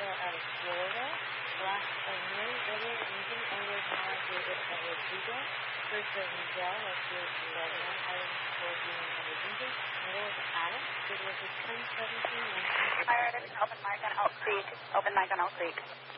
out of Florida. Black and Mary Edward Lincoln Edward Mara David Edward Eagle. First of Miguel Rodriguez Lebanon Island Scorpion Edward Lincoln. Middle of Alex. Good was 1017 19. Fire at open mic on Elk Creek. Open mic on Elk Creek.